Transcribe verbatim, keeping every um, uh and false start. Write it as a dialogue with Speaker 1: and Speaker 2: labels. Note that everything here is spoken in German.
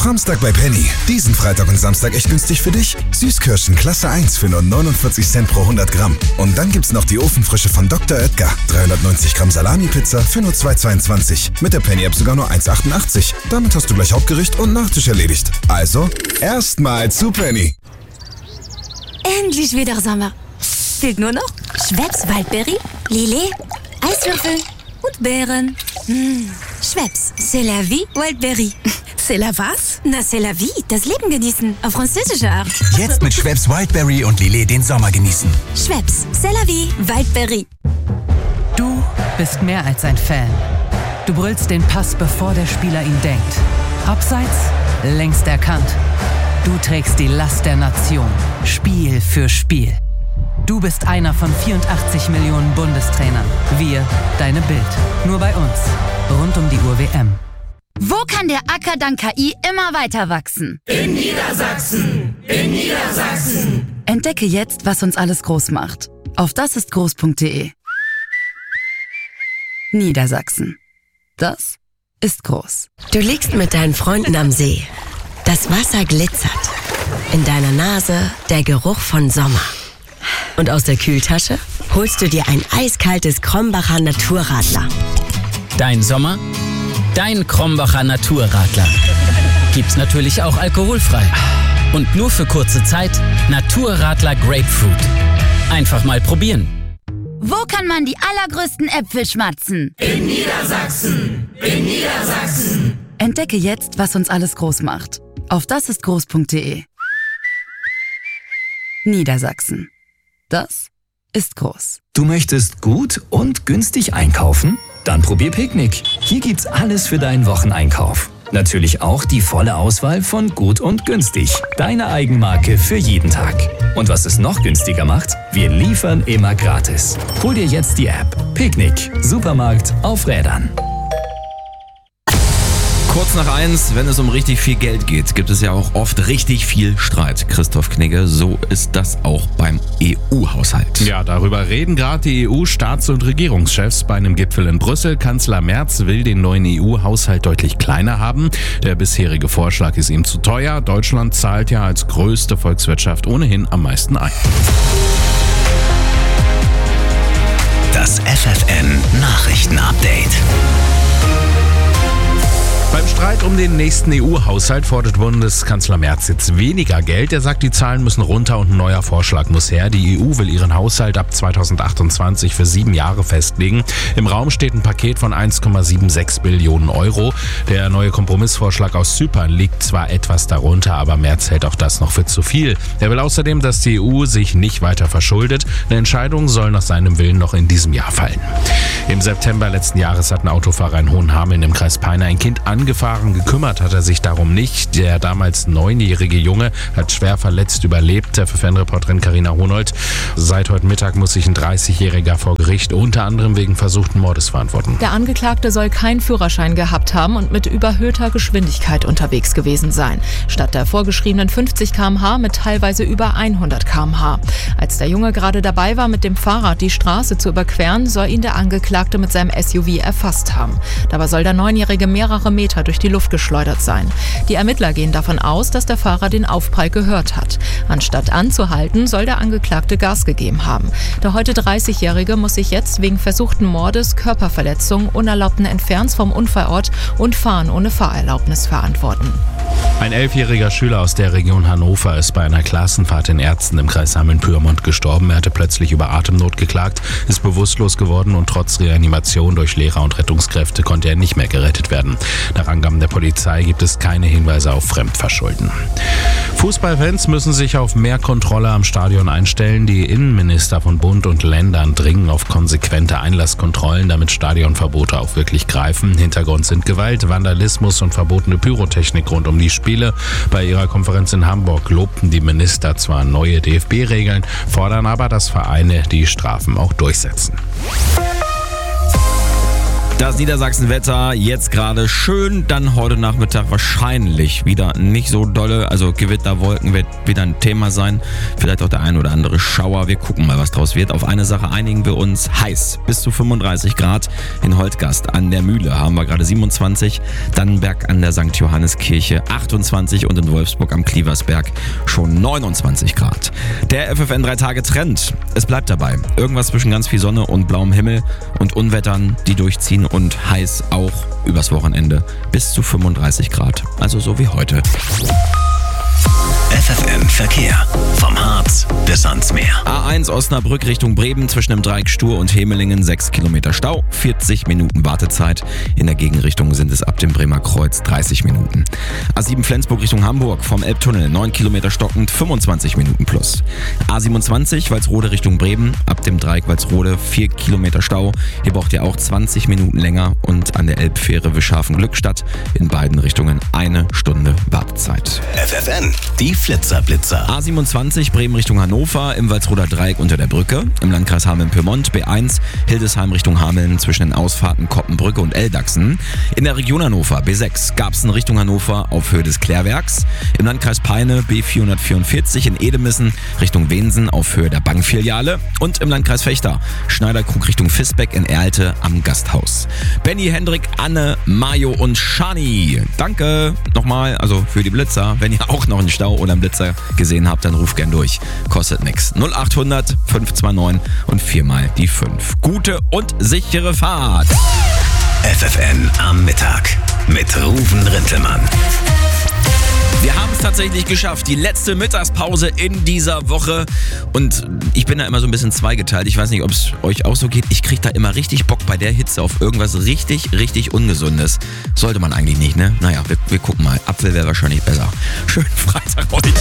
Speaker 1: Samstag bei Penny. Diesen Freitag und Samstag echt günstig für dich. Süßkirschen Klasse eins für nur neunundvierzig Cent pro hundert Gramm. Und dann gibt's noch die Ofenfrische von Doktor Oetker. dreihundertneunzig Gramm Salami-Pizza für nur zwei zweiundzwanzig. Mit der Penny-App sogar nur eins achtundachtzig. Damit hast du gleich Hauptgericht und Nachtisch erledigt. Also, erstmal zu Penny.
Speaker 2: Endlich wieder Sommer. Fehlt nur noch Schweppes Waldberry, Lillet, Eiswürfel und Beeren. Mmh. Schweppes, c'est la vie, Waldberry.
Speaker 3: C'est la was?
Speaker 2: Na, c'est la vie, das Leben genießen, auf französische Art.
Speaker 4: Jetzt mit Schweppes Wildberry und Lillet den Sommer genießen.
Speaker 2: Schweppes, c'est la vie, Waldberry.
Speaker 5: Du bist mehr als ein Fan. Du brüllst den Pass, bevor der Spieler ihn denkt. Abseits, längst erkannt. Du trägst die Last der Nation, Spiel für Spiel. Du bist einer von vierundachtzig Millionen Bundestrainern. Wir, deine Bild. Nur bei uns. Rund um die Uhr W M.
Speaker 6: Wo kann der Acker dank K I immer weiter wachsen?
Speaker 7: In Niedersachsen! In Niedersachsen!
Speaker 6: Entdecke jetzt, was uns alles groß macht. Auf dasistgroß punkt de. Niedersachsen. Das ist groß.
Speaker 3: Du liegst mit deinen Freunden am See. Das Wasser glitzert. In deiner Nase der Geruch von Sommer. Und aus der Kühltasche holst du dir ein eiskaltes Krombacher Naturradler.
Speaker 8: Dein Sommer? Dein Krombacher Naturradler. Gibt's natürlich auch alkoholfrei. Und nur für kurze Zeit Naturradler Grapefruit. Einfach mal probieren.
Speaker 6: Wo kann man die allergrößten Äpfel schmatzen?
Speaker 7: In Niedersachsen! In Niedersachsen!
Speaker 6: Entdecke jetzt, was uns alles groß macht. Auf dasistgroß punkt de. Niedersachsen. Das ist groß.
Speaker 9: Du möchtest gut und günstig einkaufen? Dann probier Picknick. Hier gibt's alles für deinen Wocheneinkauf. Natürlich auch die volle Auswahl von gut und günstig. Deine Eigenmarke für jeden Tag. Und was es noch günstiger macht, wir liefern immer gratis. Hol dir jetzt die App. Picknick. Supermarkt auf Rädern.
Speaker 10: Kurz nach eins, wenn es um richtig viel Geld geht, gibt es ja auch oft richtig viel Streit. Christoph Knigge, so ist das auch beim E U-Haushalt.
Speaker 11: Ja, darüber reden gerade die E U-Staats- und Regierungschefs bei einem Gipfel in Brüssel. Kanzler Merz will den neuen E U-Haushalt deutlich kleiner haben. Der bisherige Vorschlag ist ihm zu teuer. Deutschland zahlt ja als größte Volkswirtschaft ohnehin am meisten ein.
Speaker 4: Das F F N-Nachrichten-Update.
Speaker 11: Beim Streit um den nächsten E U-Haushalt fordert Bundeskanzler Merz jetzt weniger Geld. Er sagt, die Zahlen müssen runter und ein neuer Vorschlag muss her. Die E U will ihren Haushalt ab zweitausendachtundzwanzig für sieben Jahre festlegen. Im Raum steht ein Paket von eins Komma sechsundsiebzig Billionen Euro. Der neue Kompromissvorschlag aus Zypern liegt zwar etwas darunter, aber Merz hält auch das noch für zu viel. Er will außerdem, dass die E U sich nicht weiter verschuldet. Eine Entscheidung soll nach seinem Willen noch in diesem Jahr fallen. Im September letzten Jahres hat ein Autofahrer in Hohenhameln im Kreis Peine ein Kind angefahren. Gekümmert hat er sich darum nicht. Der damals neunjährige Junge hat schwer verletzt überlebt. Der F F N-Reporterin Carina Honold. Seit heute Mittag muss sich ein dreißigjähriger vor Gericht unter anderem wegen versuchten Mordes verantworten.
Speaker 12: Der Angeklagte soll keinen Führerschein gehabt haben und mit überhöhter Geschwindigkeit unterwegs gewesen sein. Statt der vorgeschriebenen fünfzig Kilometer pro Stunde mit teilweise über hundert Kilometer pro Stunde. Als der Junge gerade dabei war, mit dem Fahrrad die Straße zu überqueren, soll ihn der Angeklagte mit seinem S U V erfasst haben. Dabei soll der Neunjährige mehrere Meter durch die Luft geschleudert sein. Die Ermittler gehen davon aus, dass der Fahrer den Aufprall gehört hat. Anstatt anzuhalten, soll der Angeklagte Gas gegeben haben. Der heute dreißigjährige muss sich jetzt wegen versuchten Mordes, Körperverletzung, unerlaubten Entfernens vom Unfallort und Fahren ohne Fahrerlaubnis verantworten.
Speaker 11: Ein elfjähriger Schüler aus der Region Hannover ist bei einer Klassenfahrt in Erzten im Kreis Hameln-Pyrmont gestorben. Er hatte plötzlich über Atemnot geklagt, ist bewusstlos geworden und trotz Reanimation durch Lehrer und Rettungskräfte konnte er nicht mehr gerettet werden. Nach Angaben der Polizei gibt es keine Hinweise auf Fremdverschulden. Fußballfans müssen sich auf mehr Kontrolle am Stadion einstellen. Die Innenminister von Bund und Ländern dringen auf konsequente Einlasskontrollen, damit Stadionverbote auch wirklich greifen. Hintergrund sind Gewalt, Vandalismus und verbotene Pyrotechnik rund um die Spiele. Bei ihrer Konferenz in Hamburg lobten die Minister zwar neue D F B-Regeln, fordern aber, dass Vereine die Strafen auch durchsetzen.
Speaker 10: Das Niedersachsen-Wetter jetzt gerade schön, dann heute Nachmittag wahrscheinlich wieder nicht so dolle. Also Gewitter, Wolken wird wieder ein Thema sein. Vielleicht auch der ein oder andere Schauer. Wir gucken mal, was draus wird. Auf eine Sache einigen wir uns. Heiß. Bis zu fünfunddreißig Grad in Holtgast an der Mühle haben wir gerade siebenundzwanzig. Dannenberg an der Sankt Johanneskirche achtundzwanzig und in Wolfsburg am Klieversberg schon neunundzwanzig Grad. Der F F N drei Tage Trend. Es bleibt dabei. Irgendwas zwischen ganz viel Sonne und blauem Himmel und Unwettern, die durchziehen und heiß auch übers Wochenende bis zu fünfunddreißig Grad. Also so wie heute.
Speaker 4: F F N Verkehr. Vom Harz bis ans Meer.
Speaker 10: A eins Osnabrück Richtung Bremen zwischen dem Dreieck Stur und Hemelingen sechs Kilometer Stau, vierzig Minuten Wartezeit. In der Gegenrichtung sind es ab dem Bremer Kreuz dreißig Minuten. A sieben Flensburg Richtung Hamburg vom Elbtunnel neun Kilometer stockend, fünfundzwanzig Minuten plus. A siebenundzwanzig Walsrode Richtung Bremen ab dem Dreieck Walsrode vier Kilometer Stau. Hier braucht ihr auch zwanzig Minuten länger und an der Elbfähre Wischhafen-Glückstadt in beiden Richtungen eine Stunde Wartezeit.
Speaker 4: F F N, die Flitzer-Blitzer.
Speaker 10: A siebenundzwanzig Bremen Richtung Hannover im Walsroder Dreieck unter der Brücke. Im Landkreis Hameln-Pyrmont B eins Hildesheim Richtung Hameln zwischen den Ausfahrten Koppenbrücke und Eldachsen. In der Region Hannover B sechs Garbsen Richtung Hannover auf Höhe des Klärwerks. Im Landkreis Peine B vierhundertvierundvierzig in Edemissen Richtung Wensen auf Höhe der Bankfiliale. Und im Landkreis Vechta Schneiderkrug Richtung Visbeck in Erlte am Gasthaus. Benny, Hendrik, Anne, Majo und Shani. Danke nochmal, also für die Blitzer. Wenn ihr auch noch einen Stau oder einen Blitzer gesehen habt, dann ruft gern durch. Kostet nix. null achthundert fünf zwei neun und viermal die fünf. Gute und sichere Fahrt.
Speaker 4: F F N am Mittag mit Ruven Rintelmann.
Speaker 10: Wir haben es tatsächlich geschafft. Die letzte Mittagspause in dieser Woche. Und ich bin da immer so ein bisschen zweigeteilt. Ich weiß nicht, ob es euch auch so geht. Ich kriege da immer richtig Bock bei der Hitze auf irgendwas richtig, richtig Ungesundes. Sollte man eigentlich nicht, ne? Naja, wir, wir gucken mal. Apfel wäre wahrscheinlich besser. Schönen Freitag heute.